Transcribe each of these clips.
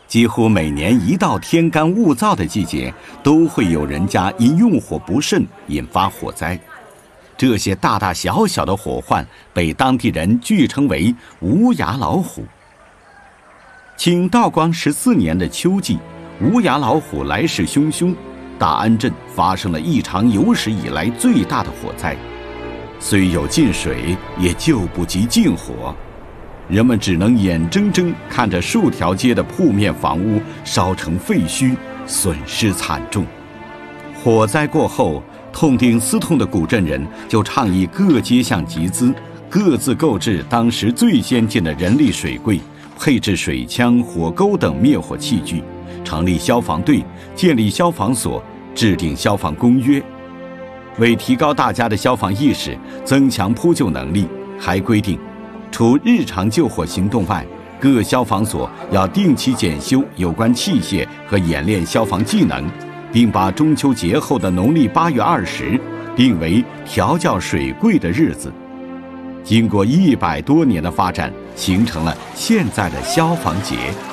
几乎每年一到天干物燥的季节，都会有人家因用火不慎引发火灾。这些大大小小的火患被当地人据称为无牙老虎。清道光14年的秋季，无牙老虎来势汹汹，大安镇发生了一场有史以来最大的火灾。虽有进水，也救不及禁火，人们只能眼睁睁看着数条街的铺面房屋烧成废墟，损失惨重。火灾过后，痛定思痛的古镇人就倡议各街巷集资，各自购置当时最先进的人力水柜，配置水枪、火钩等灭火器具，成立消防队，建立消防所，制定消防公约。为提高大家的消防意识，增强扑救能力，还规定除日常救火行动外，各消防所要定期检修有关器械和演练消防技能，并把中秋节后的农历8月20定为调教水柜的日子。经过100多年的发展，形成了现在的消防节。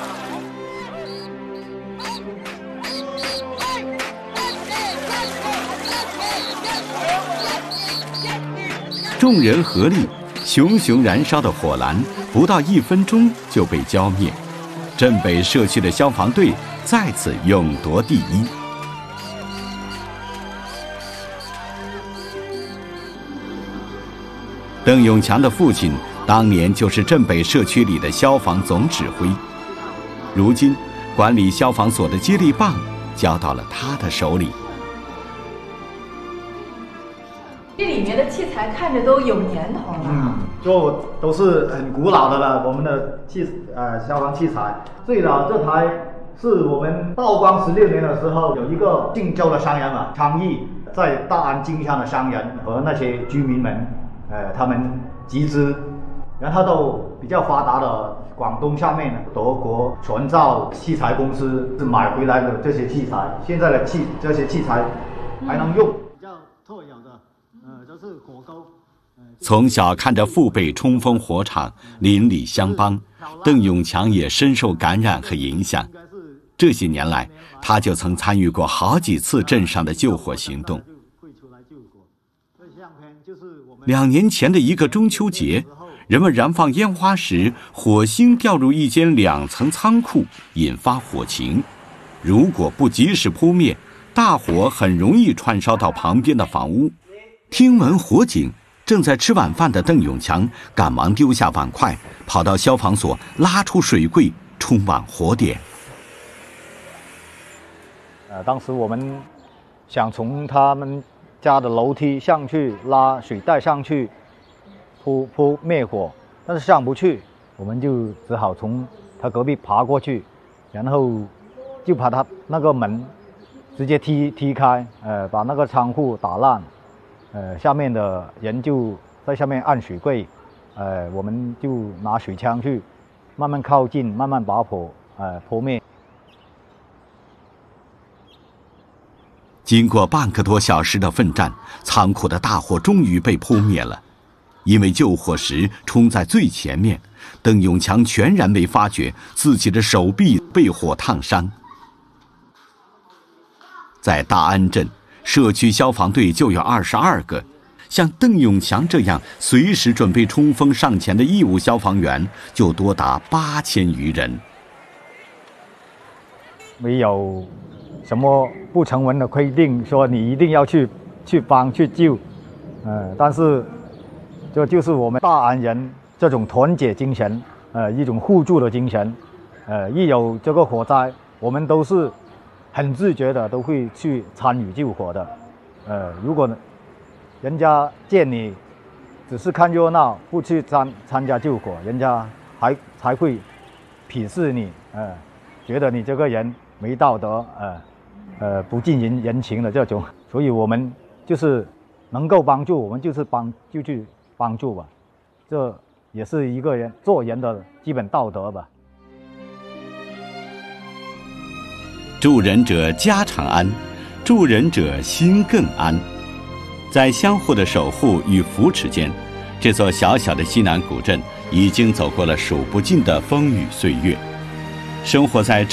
众人合力，熊熊燃烧的火蓝不到1分钟就被浇灭。镇北社区的消防队再次勇夺第一。邓永强的父亲当年就是镇北社区里的消防总指挥，如今管理消防所的接力棒交到了他的手里。 这里面的器材看着都有年头了， 就都是很古老的了。我们的消防器材，最老这台是我们道光16年的时候，有一个晋州的商人嘛，昌邑在大安经商的商人和那些居民们，他们集资，然后都比较发达的广东下面德国全造器材公司是买回来的这些器材，现在的这些器材还能用。比较特有的。这是火钩。 从小看着父辈冲锋火场，邻里相帮，邓永强也深受感染和影响。这些年来，他就曾参与过好几次镇上的救火行动。2年前的一个中秋节，人们燃放烟花时，火星掉入一间2层仓库，引发火情。如果不及时扑灭，大火很容易串烧到旁边的房屋。听闻火警，正在吃晚饭的邓永强赶忙丢下碗筷，跑到消防所拉出水柜，冲往火点。 当时我们想从他们家的楼梯上去拉水带上去扑灭火，但是上不去，我们就只好从他隔壁爬过去，然后就把他那个门直接踢开，把那个仓库打烂。下面的人就在下面按水柜，我们就拿水枪去慢慢靠近，慢慢把火扑灭。 经过半个多小时的奋战，仓库的大火终于被扑灭了。因为救火时冲在最前面，邓永强全然没发觉自己的手臂被火烫伤。在大安镇，社区消防队就有22个，像邓永强这样随时准备冲锋上前的义务消防员就多达8000余人。 没有什么不成文的规定说你一定要去帮去救，但是这就是我们大安人这种团结精神，一种互助的精神，一有这个火灾，我们都是很自觉的都会去参与救火的。如果人家见你只是看热闹，不去参加救火，人家才会鄙视你，觉得你这个人没道德，不近人情的这种。所以我们就是能够帮助，我们就去帮助吧，这也是一个人做人的基本道德吧。 助人者家常安，助人者心更安。在相互的守护与扶持间，这座小小的西南古镇已经走过了数不尽的风雨岁月。生活在